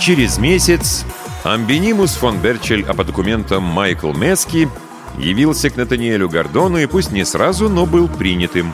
Через месяц Амбенимус фон Берчель, а по документам Майкл Мески, явился к Натаниэлю Гордону и пусть не сразу, но был принятым.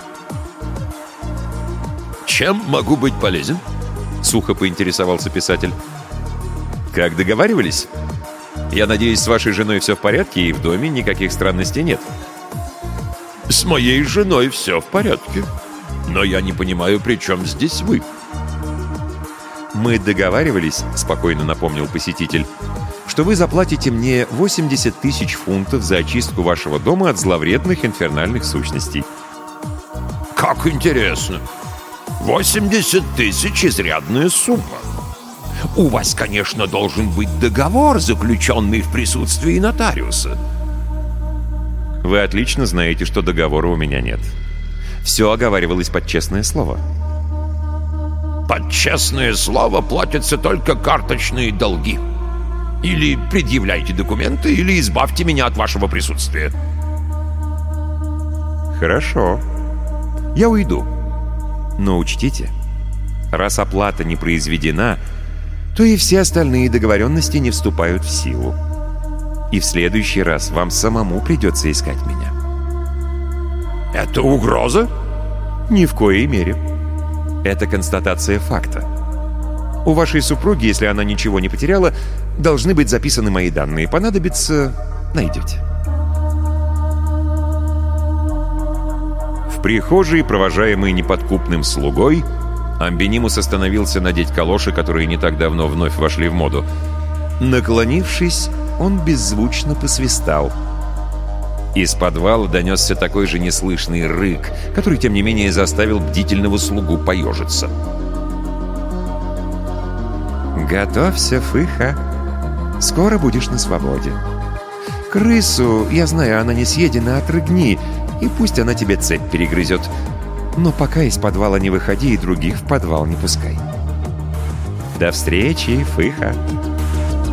«Чем могу быть полезен?» — сухо поинтересовался писатель. «Как договаривались? Я надеюсь, с вашей женой все в порядке и в доме никаких странностей нет?» «С моей женой все в порядке. Но я не понимаю, при чем здесь вы?» «Мы договаривались, — спокойно напомнил посетитель, — что вы заплатите мне 80 тысяч фунтов за очистку вашего дома от зловредных инфернальных сущностей». «Как интересно! 80 тысяч — изрядная сумма. У вас, конечно, должен быть договор, заключенный в присутствии нотариуса». «Вы отлично знаете, что договора у меня нет. Все оговаривалось под честное слово». «Под честное слово платятся только карточные долги. Или предъявляйте документы, или избавьте меня от вашего присутствия». «Хорошо. Я уйду. Но учтите, раз оплата не произведена, то и все остальные договоренности не вступают в силу. И в следующий раз вам самому придется искать меня». «Это угроза?» «Ни в коей мере. Это констатация факта. У вашей супруги, если она ничего не потеряла, должны быть записаны мои данные. Понадобится — найдете». В прихожей, провожаемый неподкупным слугой, Амбенимус остановился надеть калоши, которые не так давно вновь вошли в моду. Наклонившись, он беззвучно посвистал. Из подвала донесся такой же неслышный рык, который, тем не менее, заставил бдительного слугу поежиться. «Готовься, Фыха. Скоро будешь на свободе. Крысу, я знаю, она не съедена, отрыгни, и пусть она тебе цепь перегрызет. Но пока из подвала не выходи и других в подвал не пускай. До встречи, Фыха!»